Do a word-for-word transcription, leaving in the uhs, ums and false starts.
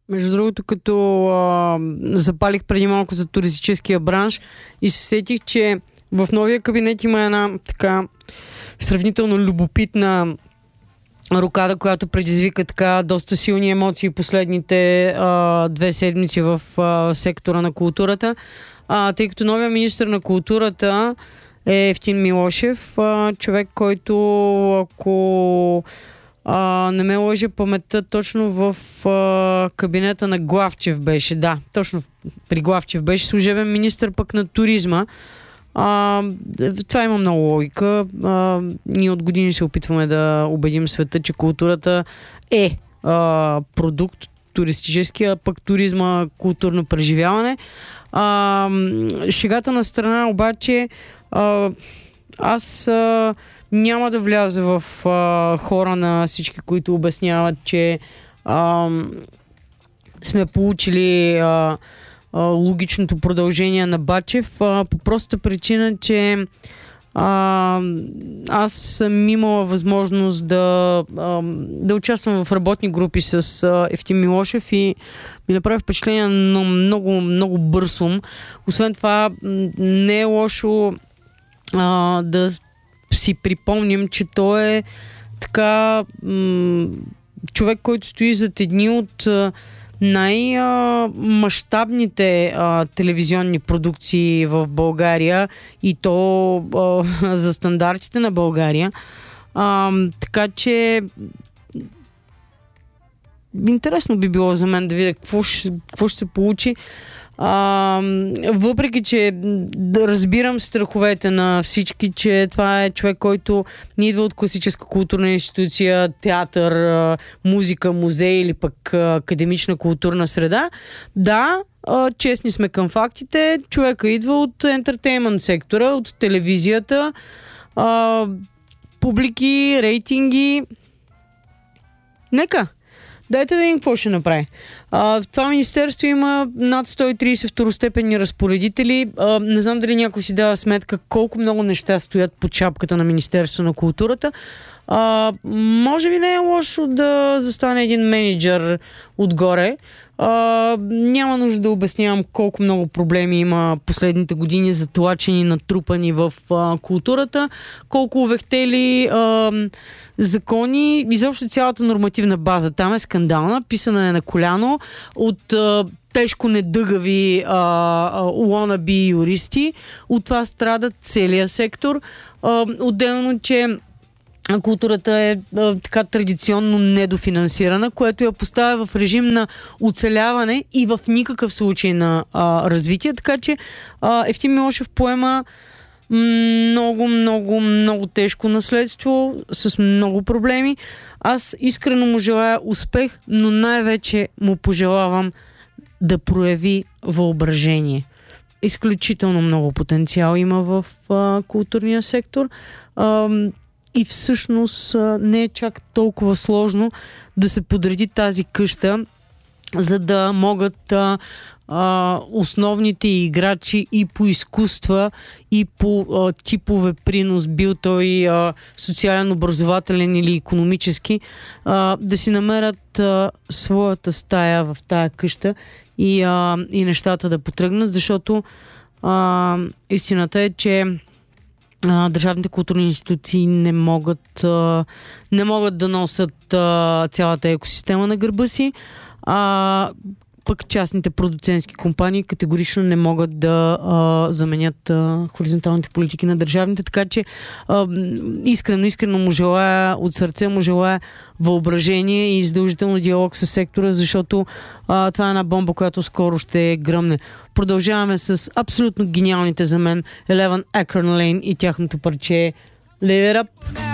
Между другото, като а, запалих преди малко за туристическия бранш и се сетих, че в новия кабинет има една така сравнително любопитна рокада, която предизвика така доста силни емоции последните а, две седмици в а, сектора на културата. А, тъй като новия министър на културата е Евтим Милошев, а, човек, който ако а, не ме лъже паметта, точно в а, кабинета на Главчев беше. Да, точно при Главчев беше служебен министър пък на туризма. А, това има много логика. А, ние от години се опитваме да убедим света, че културата е а, продукт туристически, а пък туризма културно преживяване. А, шегата на страна обаче а, аз а, няма да вляза в а, хора на всички, които обясняват, че а, сме получили а, а, логичното продължение на Бачев, а, по простата причина, че а, аз съм имала възможност да, а, да участвам в работни групи с а, Евтим Милошев и ми направи впечатление на много, много бърз ум. Освен това, не е лошо а, да си припомним, че той е така м- човек, който стои зад едни от а, най-мащабните а, телевизионни продукции в България и то а, за стандартите на България. А, така че интересно би било за мен да видя какво ще, какво ще се получи. А, въпреки, че да разбирам страховете на всички, че това е човек, който не идва от класическа културна институция, театър, музика, музей или пък академична културна среда. Да, честни сме към фактите. Човека идва от ентертеймент сектора, от телевизията, публики, рейтинги. Нека. Дайте да видим какво ще направи. А, в това министерство има над сто и трийсет второстепенни разпоредители. А, не знам дали някой си дава сметка колко много неща стоят под шапката на Министерство на културата. А, може би не е лошо да застане един менеджер отгоре. А, няма нужда да обяснявам колко много проблеми има последните години, затлачени, натрупани в а, културата, колко увехтели а, закони, изобщо цялата нормативна база там е скандална, писана е на коляно от а, тежко недъгави уонаби юристи. От това страдат целия сектор. А, отделно, че културата е а, така традиционно недофинансирана, което я поставя в режим на оцеляване и в никакъв случай на а, развитие. Така че а, Евтим Милошев поема много, много, много тежко наследство с много проблеми. Аз искрено му желая успех, но най-вече му пожелавам да прояви въображение. Изключително много потенциал има в а, културния сектор. А, И всъщност не е чак толкова сложно да се подреди тази къща, за да могат а, а, основните играчи и по изкуства, и по а, типове принос, бил той а, социален, образователен или икономически, а, да си намерят а, своята стая в тая къща и, а, и нещата да потръгнат, защото а, истината е, че Uh, държавните културни институции не могат, uh, не могат да носят uh, цялата екосистема на гърба си, а пък частните продуцентски компании категорично не могат да uh, заменят uh, хоризонталните политики на държавните, така че uh, искрено, искрено му желая, от сърце му желая въображение и задължително диалог с сектора, защото uh, това е една бомба, която скоро ще гръмне. Продължаваме с абсолютно гениалните за мен Eleven Akron Lane и тяхното парче Live It Up.